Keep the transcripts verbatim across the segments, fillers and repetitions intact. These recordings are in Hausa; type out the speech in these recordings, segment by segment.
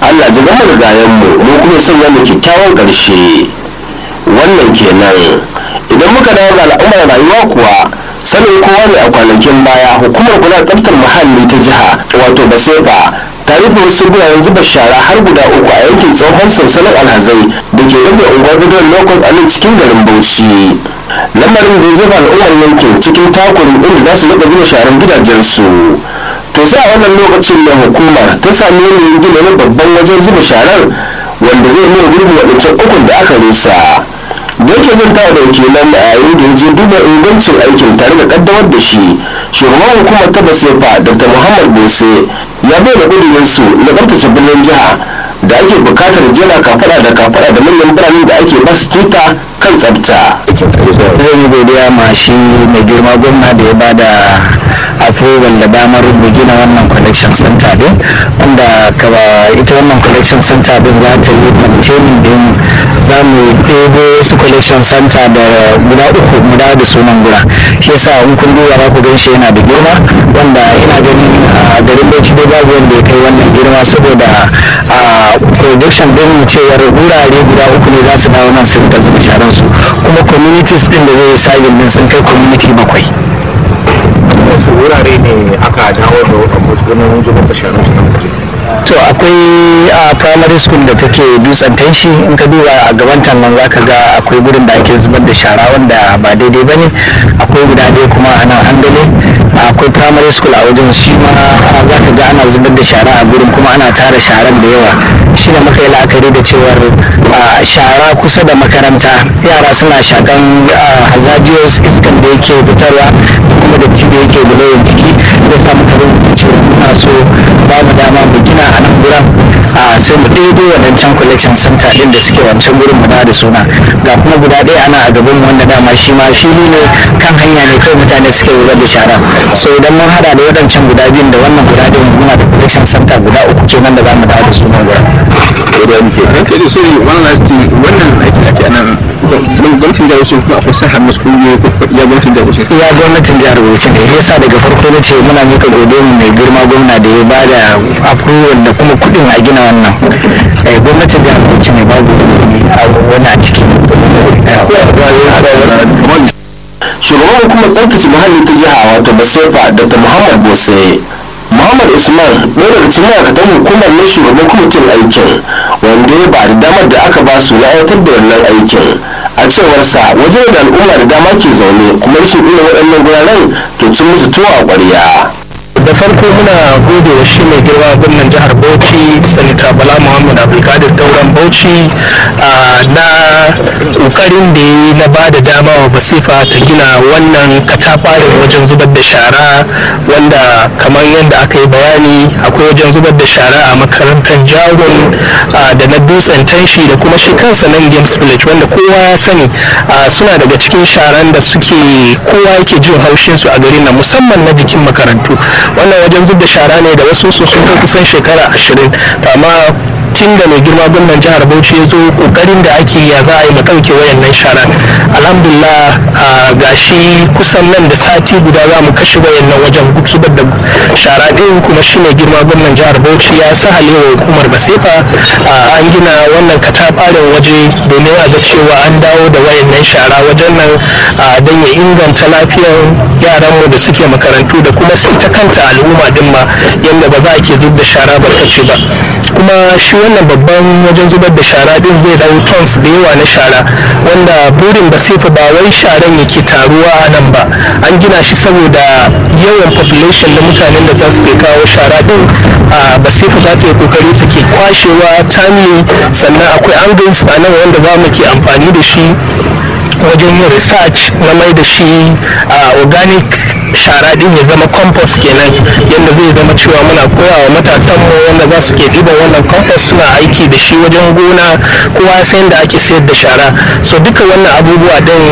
Allah ji gama da gayanmu mu kuma sanya mu kyakkyawan ƙarshe. Wannan kenan. Idan muka dawo ga al'amuran rayuwa kuwa sanin kowa ne a kwanakin baya hukumar kula da tsaftar muhalli ta jiha wato basefa ta rufe wasu guraren zuba shara har guda uku a yankin tsohon sansanin alhazai da ke daga unguwar bidon locus a nan cikin garin bauchi. Lamarin da ya zaba al'ummar yankin cikin takurin inda za su rika zuba sharan gidajensu. To sai a wannan lokacin ne hukumar ta sami yanayin gina wani babban wajen zuba sharar wanda zai nuna gurbin waɗancan ukun da aka rusa. Da yake zantawa da wakilan a yayin da ya je duba ingancin aikin tare da kaddamar da shi, shugaban hukumar ta basefa dr muhammad bose ya bayyana ƙudurinsu na tsaftace birnin jiha da ake bukatar jera kafada da kafada da manyan biranen da ake basu tuta kan tsafta. Zan yi godiya ma shi mai girma gwamna da ya bada approval da damar mu gina wannan collection center din, wanda ita wannan collection center din za ta yi containing din, za mu ɗebo su collection center da guda uku mu dawo da sunan gura. Shi yasa in kun duba za ku gan shi yana da girma, wanda ina ganin a garin Bauchi dai babu wanda ya kai wannan girma, saboda a projection din mu cewar wurare guda uku ne za su dawo nan su rika zuba sharan su, kuma communities din da zai yi sabin din sun kai community bakwai. Wasu wurare ne aka dawo da wasu gudunar zubar da sharan su? To akwai a primary school da take dutsen tanshi, in ka duba a gaban nan za ka ga akwai gudun da ake zubar da shara wanda ba daidai ba ne. Akwai guda ɗaya kuma a nan handale, akwai primary school a wajen shi ma za ka ga ana zubar da shara a gurin kuma ana tara sharan da yawa. Shi ne muka yi la'akari da cewar shara kusa da makaranta, yara suna shakan hazardous iskan da yake fitarwa da kuma datti da yake bulayin jiki, da sa muka rubuta cewa muna so ba mu dama mu gina a nan gurin a sai mu ɗaiɗo wadancan collection center ɗin da suke wancan gurin mu da suna. Ga kuma guda ɗaya ana a gaban wanda dama shi ma fili ne kan hanya ne kawai mutane suke zubar da shara. So idan mun hada da wadancan guda biyun da wannan guda ɗin muna da collection center guda uku kenan da za mu dawo da sunan gurin. Da muke ranke da sai wannan lasti wannan aiki ake anan gwamnatin jihar Bauchi kuma akwai sahar masu kungiyoyi ko ya gwamnatin jihar Bauchi? Ya gwamnatin jihar Bauchi ne, yasa daga farko na ce muna mika godiyar mu mai girma gwamna da ya bada approval da kuma kuɗin a gina wannan. Gwamnatin jihar Bauchi ne, babu wani a ciki. Shugaban hukumar tsaftace muhalli ta jiha wato basefa dr muhammad bose Muhammad Usman ɗaya daga cikin ma'aikatan hukumar ne shugaban kwamitin aikin, wanda ya ba da damar da aka ba su na aiwatar da wannan aikin. A cewarsa wajen da al'umma da dama ke zaune kuma rashin irin waɗannan guraren ke cin musu tuwo a ƙwarya. Da farko muna gode wa shi mai girma gwamnan jihar Bauchi sanita Bala Muhammad Abdulkadir Dauran Bauchi na kokarin da yi na ba da dama wa Basefa ta gina wannan katafarin wajen zubar da shara, wanda kamar yadda aka yi bayani akwai wajen zubar da shara a makarantar Jagun da na dutsen tanshi da kuma shi kansa nan Games Village, wanda kowa ya sani suna daga cikin sharan da suke kowa yake jin haushin su a garin nan, musamman na jikin makarantu. Wannan wajen zub da shara ne da wasu su sun kai kusan shekara ashirin, amma tun da mai girma gwamnan jihar Bauchi ya zo kokarin da ake ya za a yi mu ɗauke wayannan shara. Alhamdulillah ga shi kusan nan da sati guda za mu kashe wayannan wajen zubar da shara ɗin, kuma shi mai girma gwamnan jihar Bauchi ya sa halewa hukumar Basefa an gina wannan katafarin waje domin a ga cewa an dawo da wayannan shara wajen nan don ya inganta lafiyar yaranmu da suke makarantu da kuma ita kanta al'umma din ma yadda ba za a ke zub da shara barkace ba. Kuma shi wannan babban wajen zubar da shara din zai dawo tons da yawa na shara, wanda burin Basefa ba wai sharan yake taruwa a nan ba, an gina shi saboda yawan population da mutanen da za su ke kawo shara din. a Basefa za ta yi kokari take kwashewa timely, sannan akwai angles a nan wanda za mu ke amfani da shi wajen yin research na mai da shi a organic shara din ya zama compost kenan, yadda zai zama cewa muna koya wa matasan mu wanda za su ke ɗiban wannan compost suna aiki da shi wajen gona, kowa sai da ake sayar da shara. So duka wannan abubuwa din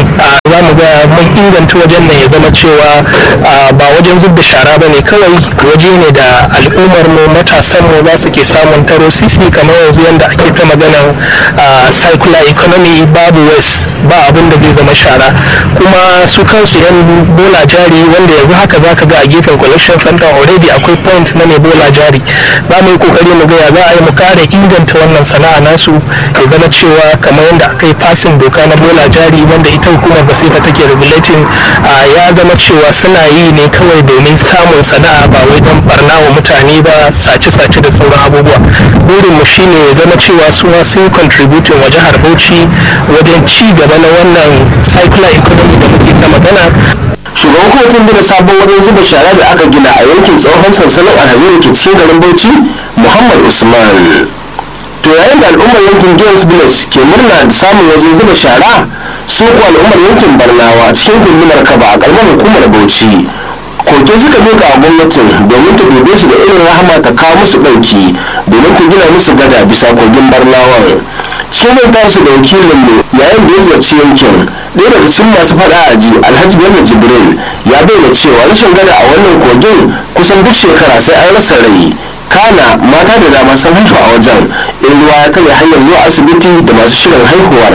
za mu ga mun inganta wajen nan ya zama cewa ba wajen zub da shara ba ne kawai, waje ne da al'ummar mu matasan mu za su ke samun taro sisi, kamar yanzu yadda ake ta maganar circular economy, babu waste, ba abin da zai zama shara. Kuma su kansu yan bola jari wanda yanzu haka za ka ga a gefen collection center already akwai point na mai bola jari, za mu yi kokari mu ga ya za a yi mu kara inganta wannan sana'a nasu ya zama cewa kamar yadda aka yi fasin doka na bola jari wanda ita hukumar basifa take regulating, ya zama cewa suna yi ne kawai domin samun sana'a ba wai don barna wa mutane ba, sace-sace da sauran abubuwa. burin mu shine ya zama cewa su ma sun contributing wa jihar Bauchi wajen ci gaba na wannan circular economy da muke ta magana. Shugaban kwamitin gina sabon wajen zuba shara da aka gina a yankin tsohon sansanin alhazai da ke cikin garin Bauchi, Muhammad Usman. To yayin da al'ummar yankin Games Village ke murna da samun wajen zuba shara, su kuwa al'ummar yankin Barnawa a cikin gundumar Kaba a ƙaramar hukumar Bauchi koke suka miƙa a gwamnatin domin ta dube su da irin rahama ta kawo musu ɗauki domin ta gina musu gada bisa kogin Barnawan. Cikin zanta su da wakilin mu yayin da ya ziyarci yankin, ɗaya daga cikin masu faɗa a ji Alhaji Bello Jibril ya bayyana cewa rashin gada a wannan kogin kusan duk shekara sai an rasa rai. Kana mata da dama sun haihu a wajen in ruwa ya tare hanyar zuwa asibiti da masu shirin haihuwar.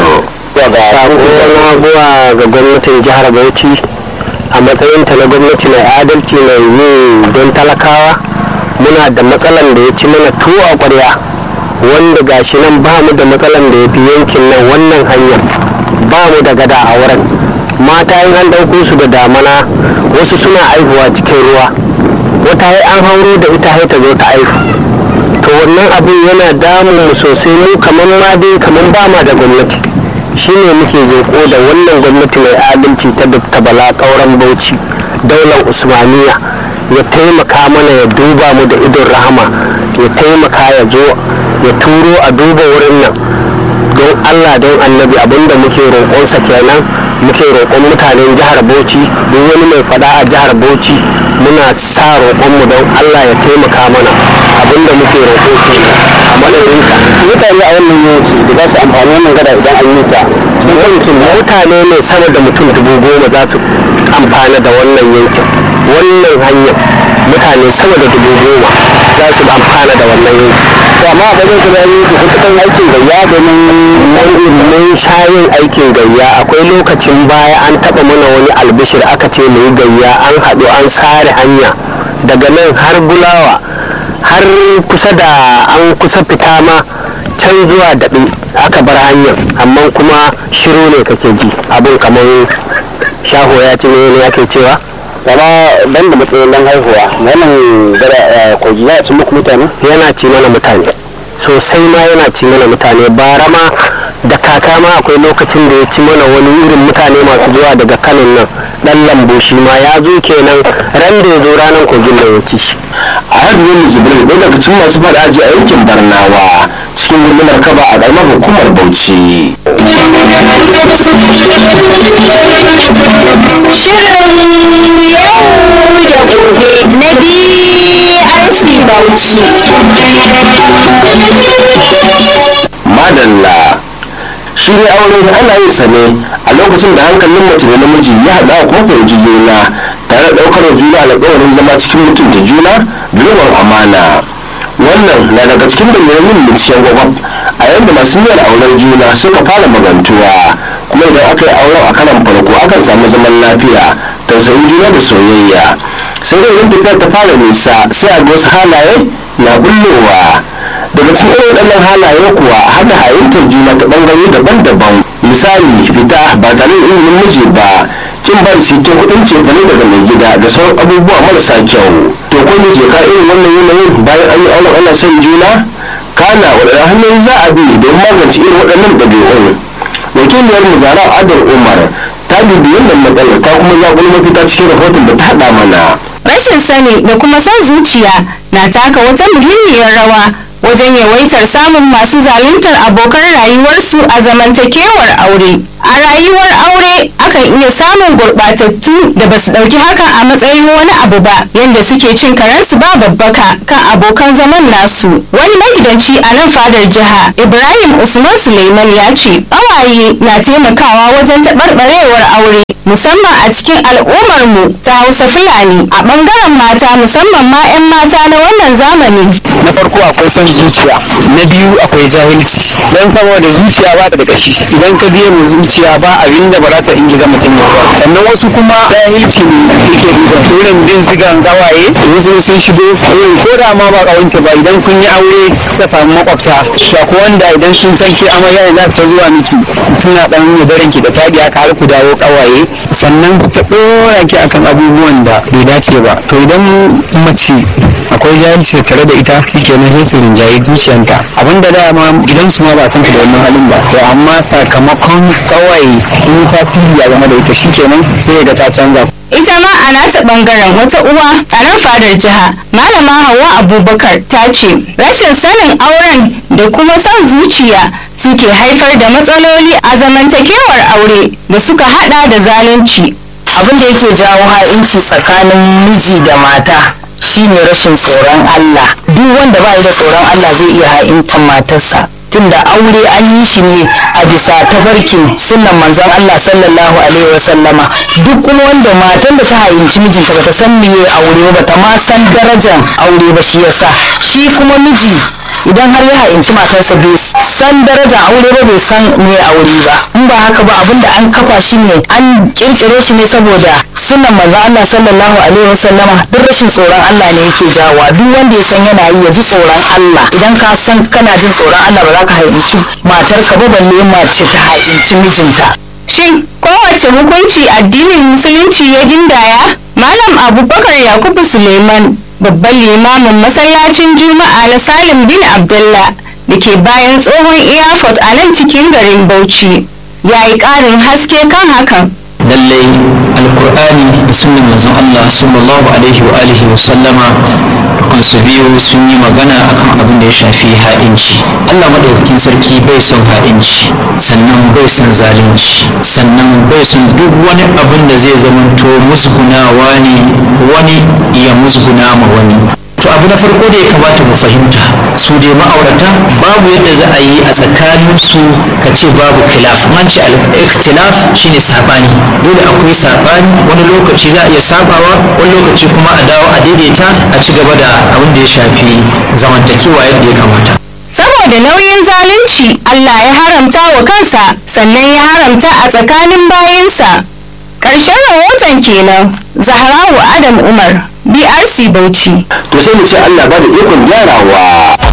Sako na zuwa ga gwamnatin jihar Bauchi a matsayinta na gwamnati mai adalci mai yi don talakawa. Muna da matsalan da ya ci mana tuwo a ƙwarya, wanda gashi nan ba mu da matsalan da ya fi yankin nan wannan hanyar, ba mu da gada a wurin. Mata in an ɗauko su da damana wasu suna aihuwa cikin ruwa, wata hai an hauro da ita hai ta zo ta aihu. To wannan abin yana damun mu sosai, mu kamar ma dai kamar ba ma da gwamnati. Shine muke zoko da wannan gwamnati mai adalci ta Dr. Bala Kauran Bauchi daular Usmaniya ya taimaka mana, ya duba mu da idon rahama, ya taimaka ya zo ya turo a duba wurin nan don Allah don annabi. Abinda muke roƙonsa kenan, muke roƙon mutanen jihar Bauchi, duk wani mai fada a jihar Bauchi muna sa roƙonmu don Allah ya taimaka mana. Abinda muke roƙo kenan a madadinka. Mutane a wannan yanki da za su amfani wannan gada idan an yi ta, sun yankin mutane ne sama da mutum dubu goma za su amfana da wannan yankin. Wannan hanyar mutane sama da dubu goma za su amfana da wannan yanki. To amma ba zai kuma yi kuɗin aikin gayya domin mun sha yin aikin gayya. Akwai lokacin baya an taɓa mana wani albishir aka ce mu yi gayya, an haɗu an sare hanya daga nan har Gulawa, har kusa da an kusa fita ma can zuwa daɗi aka bar hanyar, amma kuma shiru ne kake ji abin kamar shaho ya ci ne ake cewa. Kama ban da matsayin dan haihuwa wannan gada kogi ya ci muku mutane? Yana ci mana mutane sosai, ma yana ci mana mutane. Bara ma da kaka ma akwai lokacin da ya ci mana wani irin mutane masu zuwa daga kanin nan, dan lambu shi ma ya zo kenan ran da ya zo ranar kogin da ya ci shi. Alhaji Bello Jibril ɗaya daga cikin masu faɗa aji a yankin Barnawa cikin gundumar Kaba a ƙaramar hukumar Bauchi. Madalla shi ne aure ana yin sa ne a lokacin da hankalin mace da namiji ya haɗa kuma fahimci juna tare da ɗaukar juna alƙawarin zama cikin mutunta juna da riƙon amana. Wannan na daga cikin dalilan binciken gwagwab a yadda masu niyyar auren juna suka fara magantuwa, kuma idan aka yi auren a karan farko akan samu zaman lafiya, tausayin juna da soyayya. Sai dai idan tafiyar ta fara nisa sai a ga wasu halaye na bullowa. Daga cikin irin waɗannan halaye kuwa hada hayyantar juna ta ɓangare daban-daban, misali fita ba tare da izinin miji ba, kin ba da cikin kuɗin cefane daga mai gida da sauran abubuwa marasa kyau. To ko ne ke ka irin wannan yanayin bayan an yi auren ana son juna? Kana waɗanne hanyoyi za a bi don magance irin waɗannan ɗabi'un? Wakiliyar mu Zara Adar Umar ta bibi wannan matsalar ta kuma zaɓi mafita cikin rahoton da ta haɗa mana. Rashin sani da kuma son zuciya na taka wata muhimmiyar rawa wajen yawaitar samun masu zaluntar abokan rayuwarsu a zamantakewar aure. A rayuwar aure akan iya samun gurɓatattu da basu ɗauki hakan a matsayin wani abu ba, yadda suke cin karensu ba babbaka kan abokan zaman nasu. Wani magidanci a nan fadar jiha Ibrahim Usman Suleiman ya ce ƙawaye na taimakawa wajen taɓarɓarewar aure musamman a cikin al'ummarmu ta Hausa Fulani a ɓangaren mata musamman ma 'yan mata na wannan zamani. Na farko akwai son zuciya, na biyu akwai jahilci. Don saboda zuciya ba ta da kashi, idan ka biye mu zuciya ba abin da ba za ta ingiza mutum ba. Sannan wasu kuma jahilci ne yake duba irin bin zigan gawaye, wasu sun shigo irin ko da ma ba kawanta ba idan kun yi aure ka samu makwabta. To ko wanda idan sun san ke amarya ne za su ta zuwa miki suna dan yaudaran ki da tadi aka har ku dawo kawaye, sannan su ta dora ki akan abubuwan da bai dace ba. To idan mace akwai jahilci tare da ita shikenan sai su rinjaye zuciyanta, abinda dama gidansu ma ba san ta da wannan halin ba, to amma sakamakon kawai sun yi tasiri a game da ita shikenan sai ga ta canza. Ita ma a nata bangaren wata uwa a nan fadar jiha malama Hauwa Abubakar ta ce rashin sanin auren da kuma son zuciya suke haifar da matsaloli a zamantakewar aure da suka hada da zalunci. Abin da yake jawo ha'inci tsakanin miji da mata shine rashin tsoron Allah. Duk wanda ba da tsoron Allah zai iya ha'intan matarsa, tunda aure an yi shi ne a bisa tafarkin sunnan manzon Allah sallallahu alaihi wasallama. Duk kuma wanda matan da ta ha'inci mijinta bata san meye aure ba, bata ma san darajar aure ba, shi yasa shi kuma miji idan har ya ha'inci matarsa bai san darajar aure ba, bai san meye aure ba. In ba haka ba, abinda an kafa shi ne an kirkiro shi ne saboda sunnan manzon Allah sallallahu alaihi wasallama. Duk rashin tsoron Allah ne yake jawowa. Duk wanda ya san yana yi ya ji tsoron Allah. Idan ka san kana jin tsoron Allah ba za ka ha'inci matarka ba, balle mace ta ha'inci mijinta. Shin kowace hukunci addinin musulunci ya gindaya? Malam Abubakar Yakubu Suleiman, babban limamin masallacin Juma'a na Salim bin Abdullah da ke bayan tsohon airport a nan cikin garin Bauchi, ya yi ƙarin haske kan hakan. Lallai alkur'ani da sunnan manzon Allah sallallahu alaihi wa alihi wa sallama dukkan su biyu sun yi magana akan abin da ya shafi ha'inci. Allah madaukakin sarki bai son ha'inci, sannan bai son zalunci, sannan bai son duk wani abin da zai zamanto musgunawa ne wani ya musguna ma wani. To abu na farko da ya kamata mu fahimta, su dai ma'aurata babu yadda za a yi a tsakanin su ka ce babu khilaf. Man ce al-ikhtilaf shine sabani, dole akwai sabani, wani lokaci za a iya sabawa, wani lokaci kuma a dawo a daidaita a ci gaba da abin da ya shafi zamantakewa yadda ya kamata. Saboda nauyin zalunci Allah ya haramta wa kansa, sannan ya haramta a tsakanin bayinsa. Ƙarshen rahoton kenan. Zahrawu Adam Umar, B R C Bauchi. To sai mu ce Allah ba da ikon gyarawa.